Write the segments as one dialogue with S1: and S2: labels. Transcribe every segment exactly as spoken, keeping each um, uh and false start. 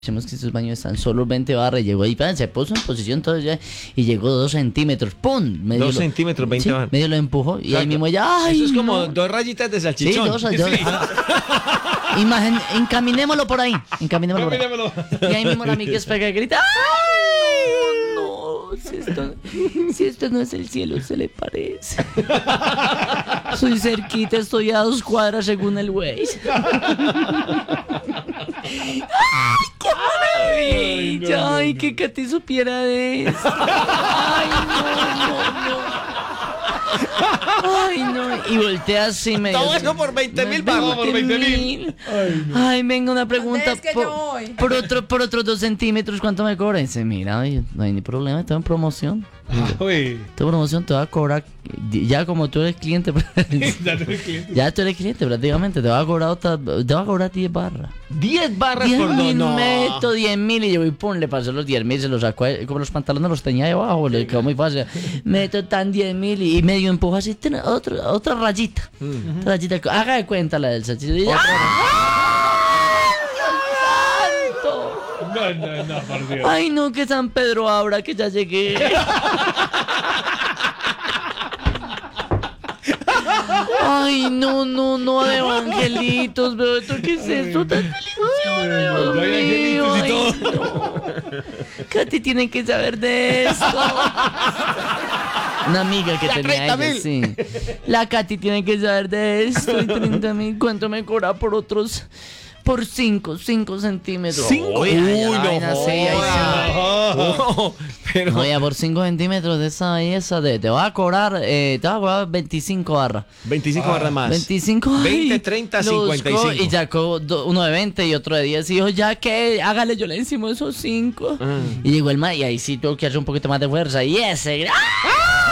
S1: Decimos que estos baños están solo veinte barras. Llegó ahí, se puso en posición todo ya y llegó dos centímetros. ¡Pum! Medio
S2: Dos
S1: lo,
S2: centímetros, veinte
S1: sí,
S2: barras.
S1: Medio lo empujó y
S2: Claro,
S1: ahí mismo ya. ¡Ay,
S2: eso es como
S1: no!
S2: dos rayitas de salchichón.
S1: Sí, dos, dos.
S2: Sí.
S1: Imagen, encaminémoslo por ahí. Encaminémoslo por ahí.
S2: Encaminémoslo.
S1: Y ahí mismo la amiga pega y grita. ¡Ay, no! Si esto, si esto no es el cielo, se le parece. Soy cerquita, estoy a dos cuadras según el güey. ¡Ay, qué maravilla! ¡Ay, que Katy supiera de esto! ¡Ay, no, no, no! ¡Ay, no! Y voltea así medio.
S2: Todo eso por veinte mil pagos, por veinte mil.
S1: Ay, ay, venga, una pregunta.
S3: Es que
S1: por,
S3: yo voy.
S1: por otro, por otros dos centímetros, ¿cuánto me cobra? Y dice, mira, ay, no hay ni problema, estoy en promoción.
S2: Uy.
S1: Tu promoción te va a cobrar, ya como tú eres cliente,
S2: Ya tú eres cliente.
S1: ya tú eres cliente prácticamente, te va a cobrar otra, te va a cobrar diez barras.
S2: diez barras
S1: diez
S2: por dos.
S1: mil
S2: No.
S1: meto, diez mil y yo y pum, le pasó los diez mil, se los sacó, como los pantalones los tenía ahí abajo, le quedó muy fácil. Meto tan diez mil y medio empujo así, ten- otra, otra rayita, otra rayita, haga de cuenta la del salchicho. Y, ¡ay, Dios santo!
S2: No, no, no, por Dios.
S1: Ay, no, que San Pedro abra, que ya llegué. Ay, no, no, no, de evangelitos, bro. ¿Esto qué es esto tan delicioso?
S2: No hay
S1: Dios
S2: angelitos y
S1: mío, ay, no. Katy tiene que saber de esto. Una amiga que
S2: La
S1: tenía
S2: treinta
S1: ella,
S2: mil.
S1: sí. La Katy tiene que saber de esto. Y treinta mil, ¿cuánto me cobra por otros? Por cinco, cinco centímetros.
S2: ¿Cinco?
S1: Uy, ay,
S2: Uy,
S1: la
S2: no
S1: vaina, sí, ahí sí.
S2: joda. Oh, pero
S1: Oye, por cinco centímetros de esa belleza, de, te va a cobrar, eh, te va a cobrar veinticinco barras.
S2: veinticinco barras más.
S1: veinticinco, ay,
S2: veinte, treinta,
S1: los
S2: cincuenta y
S1: co-
S2: cinco.
S1: Y sacó do- uno de veinte y otro de diez. Y dijo, ya que, hágale, yo le encimo esos cinco.
S2: Ah.
S1: Y llegó el man, y ahí sí tuvo que hacer un poquito más de fuerza. Y ese, ¡ah!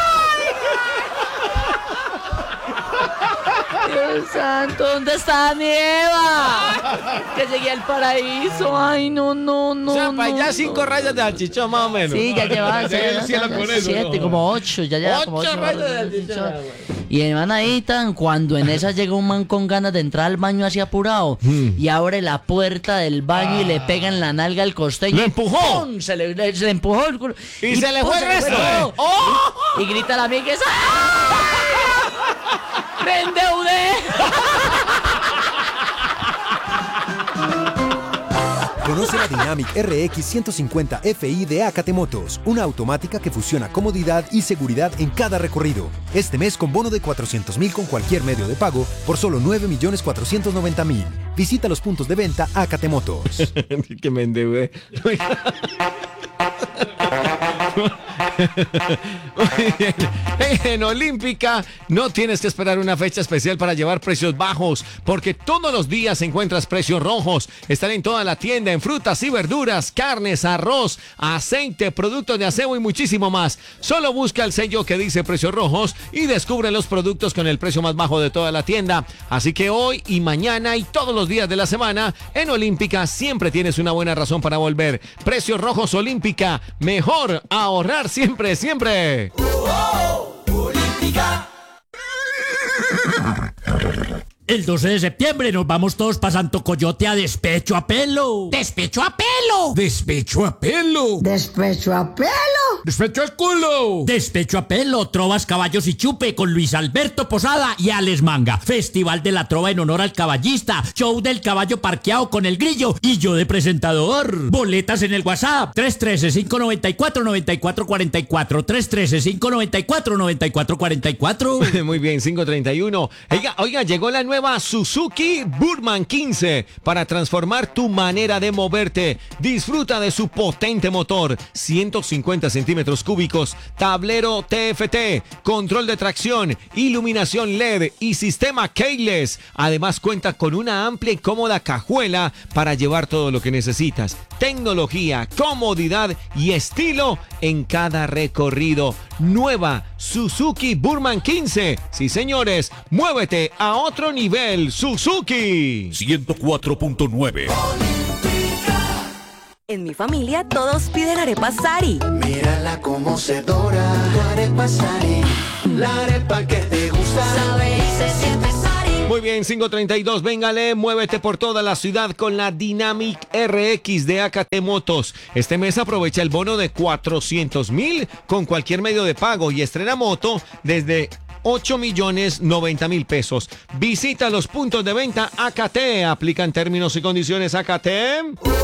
S1: Dios santo, ¿dónde está mi Eva? Que llegué al paraíso. Ay, no, no, no.
S2: O sea,
S1: no,
S2: para allá
S1: no.
S2: cinco rayas de salchichón más o menos.
S1: Sí, ya llevaba
S2: Ya llegué al cielo con eso,
S1: siete,
S2: ¿no?
S1: como ocho, ya llevaba como
S2: Ocho
S1: ocho
S2: rayas
S1: barras
S2: de
S1: de
S2: salchichón,
S1: salchichón. Y el man ahí tan, cuando en esa llega un man con ganas de entrar al baño así apurado y abre la puerta del baño y le pega en la nalga al costeño.
S2: ¡Lo empujó!
S1: ¡Pum! Se le, le- se le empujó el culo.
S2: Y se le
S1: ¡pum!
S2: fue el resto.
S1: todo.
S2: ¡Oh!
S1: Y grita la amiga esa. ¡Me endeudé!
S4: Conoce la Dynamic R X ciento cincuenta F I de Akate Motos, una automática que fusiona comodidad y seguridad en cada recorrido. Este mes con bono de cuatrocientos mil con cualquier medio de pago por solo nueve millones cuatrocientos noventa mil. Visita los puntos de venta Akate Motos.
S2: Que me endeudé. En Olímpica no tienes que esperar una fecha especial para llevar precios bajos, porque todos los días encuentras precios rojos. Están en toda la tienda, en frutas y verduras, carnes, arroz, aceite, productos de aseo y muchísimo más. Solo busca el sello que dice precios rojos y descubre los productos con el precio más bajo de toda la tienda. Así que hoy y mañana y todos los días de la semana, en Olímpica siempre tienes una buena razón para volver. Precios rojos Olímpica, mejor ahorrar siempre, siempre.
S5: El doce de septiembre nos vamos todos para Santo Coyote a despecho a pelo.
S6: ¡Despecho a pelo!
S5: Despecho a pelo.
S6: ¡Despecho a pelo!
S5: Despecho al culo. Despecho a pelo, trovas, caballos y chupe con Luis Alberto Posada y Alex Manga. Festival de la trova en honor al caballista. Show del caballo parqueado con el grillo y yo de presentador. Boletas en el WhatsApp. tres uno tres, cinco nueve cuatro, nueve cuatro cuatro cuatro. tres uno tres, cinco nueve cuatro, nueve cuatro cuatro cuatro.
S2: Muy bien, cinco treinta y uno. Oiga, oiga, llegó la nueva Suzuki Burman quince para transformar tu manera de moverte. Disfruta de su potente motor, ciento cincuenta centímetros cúbicos, tablero T F T, control de tracción, iluminación L E D y sistema keyless. Además cuenta con una amplia y cómoda cajuela para llevar todo lo que necesitas. Tecnología, comodidad y estilo en cada recorrido. Nueva Suzuki Burman quince. Sí, señores, muévete a otro nivel, Suzuki.
S5: ciento cuatro punto nueve.
S7: En mi familia todos piden arepa Sari.
S8: Mírala como se dora, tu arepa Sari, la arepa que te gusta.
S7: Sabe y se siente Sari.
S2: Muy bien, cinco treinta y dos, véngale, muévete por toda la ciudad con la Dynamic R X de A K T Motos. Este mes aprovecha el bono de cuatrocientos mil con cualquier medio de pago y estrena moto desde ocho millones noventa mil pesos. Visita los puntos de venta A K T. Aplican términos y condiciones A K T.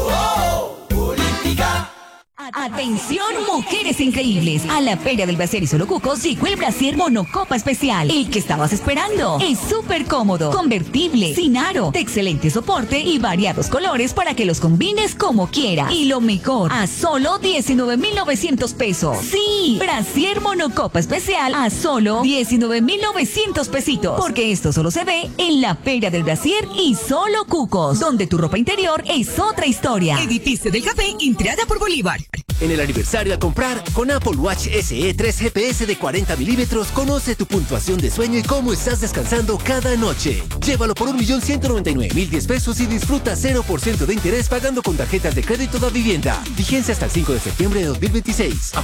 S3: Atención, mujeres increíbles. A la Feria del Brasier y Solo Cucos llegó el Brasier Monocopa Especial. El que estabas esperando. Es súper cómodo, convertible, sin aro, de excelente soporte y variados colores para que los combines como quieras. Y lo mejor, a solo diecinueve mil novecientos pesos. Sí, Brasier Monocopa Especial a solo diecinueve mil novecientos pesitos. Porque esto solo se ve en la Feria del Brasier y Solo Cucos, donde tu ropa interior es otra historia.
S8: Edificio del Café, entrada por Bolívar.
S9: En el aniversario a comprar, con Apple Watch S E tres G P S de cuarenta milímetros, conoce tu puntuación de sueño y cómo estás descansando cada noche. Llévalo por un millón ciento noventa y nueve mil diez pesos y disfruta cero por ciento de interés pagando con tarjetas de crédito de vivienda. Vigencia hasta el cinco de septiembre de dos mil veintiséis.